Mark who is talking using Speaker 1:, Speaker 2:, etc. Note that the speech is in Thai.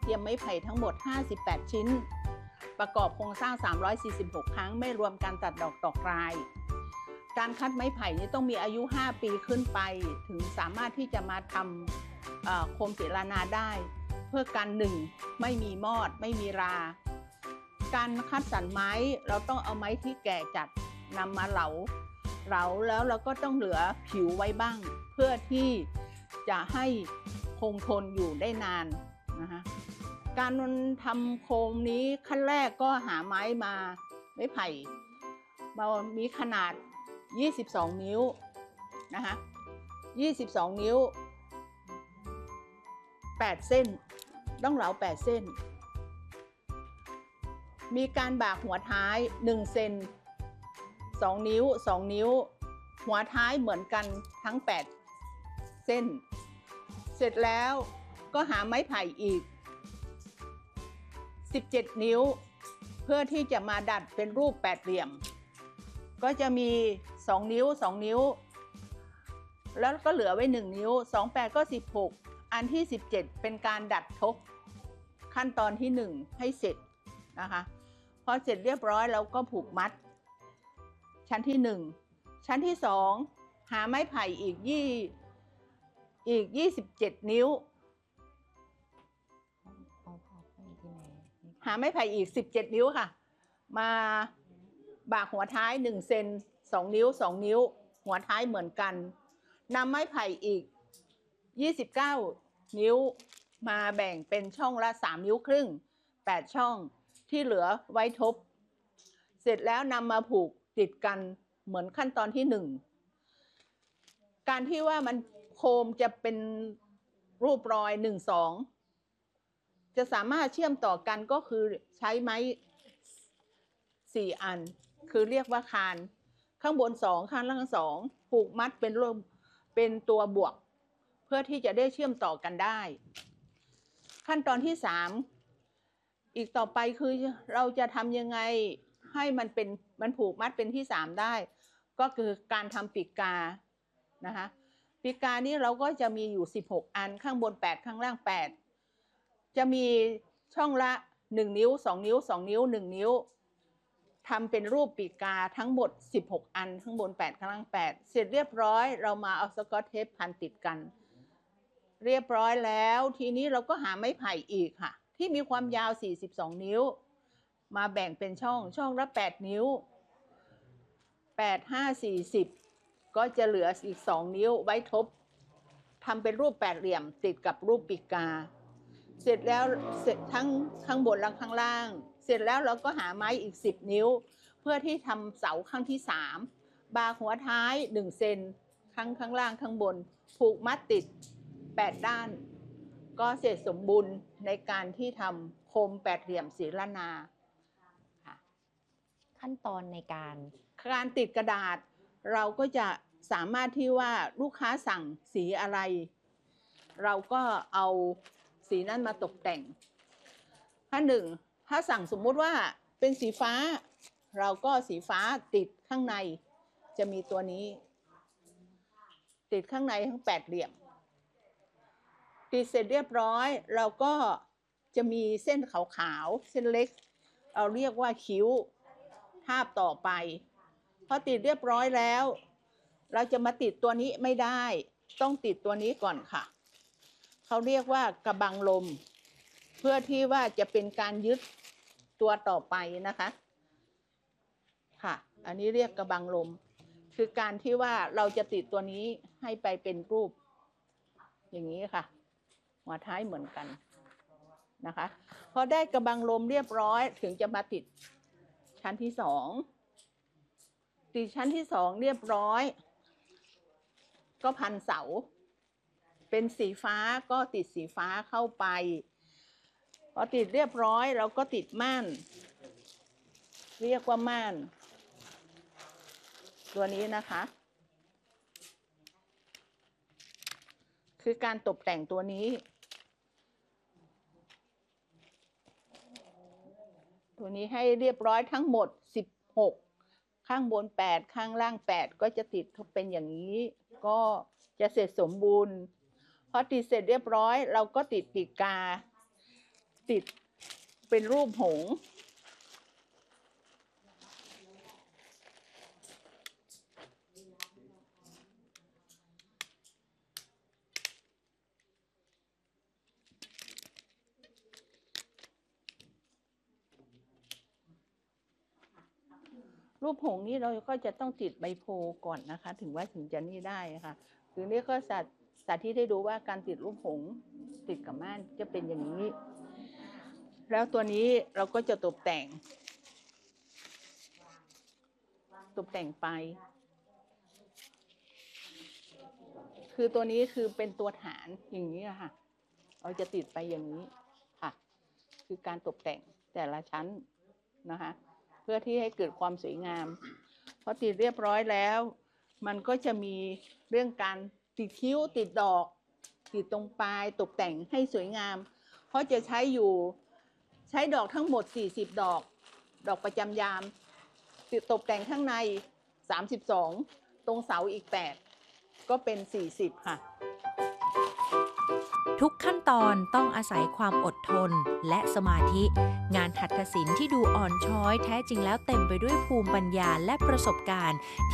Speaker 1: เตรียมไม้ไผ่ทั้งหมด58ชิ้นประกอบโครงสร้าง346ครั้งไม่รวมการตัดดอกตอกลายการคัดไม้ไผ่นี้ต้องมีอายุ5ปีขึ้นไปถึงสามารถที่จะมาทำโคมเสลานาได้เพื่อการไม่มีมอดไม่มีราการคัดสรรไม้เราต้องเอาไม้ที่แก่จัดนำมาเหลาแล้วเราก็ต้องเหลือผิวไว้บ้างเพื่อที่จะให้คงทนอยู่ได้นานนะคะการทำโคมนี้ขั้นแรกก็หาไม้ไผ่มีขนาด22นิ้วนะคะ22นิ้ว8เส้นต้องเหลา8เส้นมีการบากหัวท้าย1เซน2นิ้ว2นิ้วหัวท้ายเหมือนกันทั้ง8เส้นเสร็จแล้วก็หาไม้ไผ่อีก17นิ้วเพื่อที่จะมาดัดเป็นรูปแปดเหลี่ยมก็จะมี2นิ้ว2นิ้วแล้วก็เหลือไว้1นิ้ว2 8ก็16อันที่17เป็นการดัดทบขั้นตอนที่1ให้เสร็จนะคะพอเสร็จเรียบร้อยเราก็ผูกมัดชั้นที่1ชั้นที่2หาไม้ไผ่อีก27นิ้วหาไม้ไผ่อีก17นิ้วค่ะมาบากหัวท้าย1เซน2นิ้ว2นิ้วหัวท้ายเหมือนกันนำไม้ไผ่อีก29นิ้วมาแบ่งเป็นช่องละ3นิ้วครึ่ง8ช่องที่เหลือไว้ทบเสร็จแล้วนำมาผูกติดกันเหมือนขั้นตอนที่1การที่ว่ามันโคมจะเป็นรูปรอย1 2จะสามารถเชื่อมต่อกันก็คือใช้ไม้4อันคือเรียกว่าคานข้างบน2ข้างล่าง2ผูกมัดเป็นตัวบวกเพื่อที่จะได้เชื่อมต่อกันได้ขั้นตอนที่3อีกต่อไปคือเราจะทำยังไงให้มันผูกมัดเป็นที่3ได้ก็คือการทำปีกกานะคะปีกกานี้เราก็จะมีอยู่16อันข้างบน8ข้างล่าง8จะมีช่องละ1นิ้ว2นิ้ว2นิ้ว1นิ้วทำเป็นรูปปีกกาทั้งหมด16อันข้างบน8ข้างล่าง8เสร็จเรียบร้อยเรามาเอาสกอตเทปพันติดกันเรียบร้อยแล้วทีนี้เราก็หาไม้ไผ่อีกค่ะที่มีความยาว42นิ้วมาแบ่งเป็นช่องละ8นิ้ว8 5 40ก็จะเหลืออีก2นิ้วไว้ทบทำเป็นรูปแปดเหลี่ยมติดกับรูปปีกกาเสร็จแล้วเสร็จทั้งข้างบนและข้างล่างเสร็จแล้วเราก็หาไม้อีก10นิ้วเพื่อที่ทำเสาข้างที่3บากหัวท้าย1เซนข้างล่างข้างบนผูกมัดติด8ด้านก็เสร็จสมบูรณ์ในการที่ทำโคมแปดเหลี่ยมเสลานา
Speaker 2: ขั้นตอนในการ
Speaker 1: ติดกระดาษเราก็จะสามารถที่ว่าลูกค้าสั่งสีอะไรเราก็เอาสีนั้นมาตกแต่งถ้าสั่งสมมุติว่าเป็นสีฟ้าเราก็สีฟ้าติดข้างในจะมีตัวนี้ติดข้างในทั้ง8เหลี่ยมติดเสร็จเรียบร้อยเราก็จะมีเส้นขาวๆเส้นเล็กเราเรียกว่าคิ้วทาบต่อไปพอติดเรียบร้อยแล้วเราจะมาติดตัวนี้ไม่ได้ต้องติดตัวนี้ก่อนค่ะเขาเรียกว่ากระบังลมเพื่อที่ว่าจะเป็นการยึดตัวต่อไปนะคะค่ะอันนี้เรียกกระบังลมคือการที่ว่าเราจะติดตัวนี้ให้ไปเป็นรูปอย่างนี้ค่ะหัวท้ายเหมือนกันนะคะพอได้กระบังลมเรียบร้อยถึงจะมาติดชั้นที่2ติดชั้นที่2เรียบร้อยก็พันเสาเป็นสีฟ้าก็ติดสีฟ้าเข้าไปพอติดเรียบร้อยเราก็ติดม่านเรียกว่าม่านตัวนี้นะคะคือการตกแต่งตัวนี้ให้เรียบร้อยทั้งหมด16ข้างบน8ข้างล่าง8ก็จะติดเป็นอย่างนี้ก็จะเสร็จสมบูรณ์พอติดเสร็จเรียบร้อยเราก็ติดปีกกาติดเป็นรูปหงส์รูปหงส์นี้เราก็จะต้องติดใบโพก่อนนะคะถึงจะนี่ได้ค่ะคือนี่ก็สาธิตให้ดูว่าการติดรูปหงส์ติดกับม่านจะเป็นอย่างนี้แล้วตัวนี้เราก็จะตกแต่งไปคือตัวนี้คือเป็นตัวฐานอย่างนี้ค่ะเราจะติดไปอย่างนี้ค่ะคือการตกแต่งแต่ละชั้นนะคะเพื่อที่ให้เกิดความสวยงามพอติดเรียบร้อยแล้วมันก็จะมีเรื่องการติดคิ้วติดดอกติดตรงปลายตกแต่งให้สวยงามเพราะจะใช้ดอกทั้งหมด40 ดอกประจำยามติดตกแต่งข้างใน32ตรงเสาอีก8ก็เป็น40ค่ะ
Speaker 2: ทุกขั้นตอนต้องอาศัยความอดทนและสมาธิงานหัตถศิลป์ที่ดูอ่อนช้อยแท้จริงแล้วเต็มไปด้วยภูมิปัญญาและประสบการณ์